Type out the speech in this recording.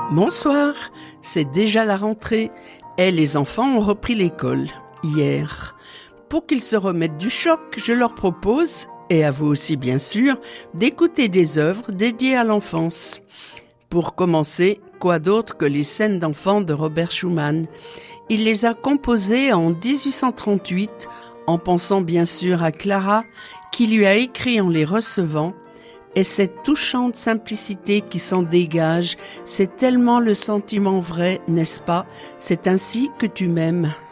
Bonsoir, c'est déjà la rentrée et les enfants ont repris l'école hier. Pour qu'ils se remettent du choc, je leur propose, et à vous aussi bien sûr, d'écouter des œuvres dédiées à l'enfance. Pour commencer, quoi d'autre que les scènes d'enfants de Robert Schumann. Il les a composées en 1838, en pensant bien sûr à Clara, qui lui a écrit en les recevant. Et cette touchante simplicité qui s'en dégage, c'est tellement le sentiment vrai, n'est-ce pas? C'est ainsi que tu m'aimes.